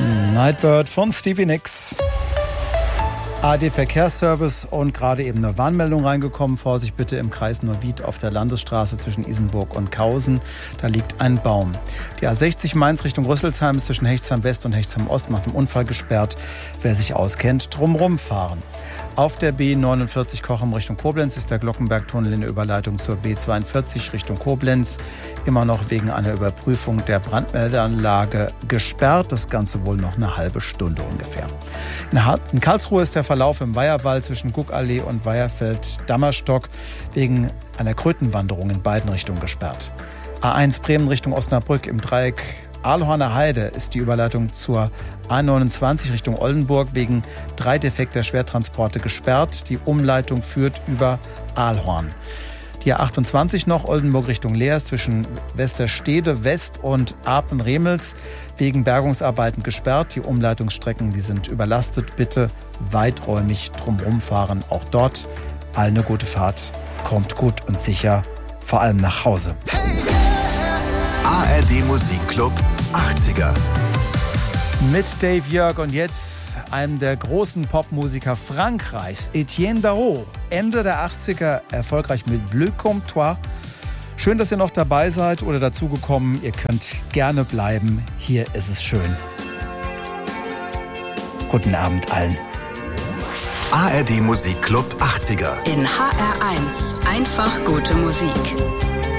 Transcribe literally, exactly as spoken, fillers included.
Nightbird von Stevie Nicks. A D Verkehrsservice und gerade eben eine Warnmeldung reingekommen. Vorsicht bitte im Kreis Neuwied auf der Landesstraße zwischen Isenburg und Kausen. Da liegt ein Baum. Die A sechzig Mainz Richtung Rüsselsheim ist zwischen Hechtsheim West und Hechtsheim Ost nach dem Unfall gesperrt. Wer sich auskennt, drumrum fahren. Auf der B neunundvierzig Cochem Richtung Koblenz ist der Glockenbergtunnel in der Überleitung zur B zweiundvierzig Richtung Koblenz immer noch wegen einer Überprüfung der Brandmeldeanlage gesperrt. Das Ganze wohl noch eine halbe Stunde ungefähr. In Karlsruhe ist der Verlauf im Weiherwald zwischen Guckallee und Weiherfeld-Dammerstock wegen einer Krötenwanderung in beiden Richtungen gesperrt. A eins Bremen Richtung Osnabrück im Dreieck Ahlhorner Heide ist die Überleitung zur A neunundzwanzig Richtung Oldenburg wegen drei defekter Schwertransporte gesperrt. Die Umleitung führt über Ahlhorn. Die A achtundzwanzig noch Oldenburg Richtung Leers zwischen Westerstede West und Apen-Remels wegen Bergungsarbeiten gesperrt. Die Umleitungsstrecken, die sind überlastet. Bitte weiträumig drumherum fahren. Auch dort allen eine gute Fahrt. Kommt gut und sicher, vor allem nach Hause. A R D Musikclub achtziger. Mit Dave Jörg und jetzt einem der großen Popmusiker Frankreichs, Etienne Darro. Ende der achtziger erfolgreich mit Bleu comme toi. Schön, dass ihr noch dabei seid oder dazugekommen. Ihr könnt gerne bleiben. Hier ist es schön. Guten Abend allen. A R D Musikclub achtziger. In H R eins. Einfach gute Musik.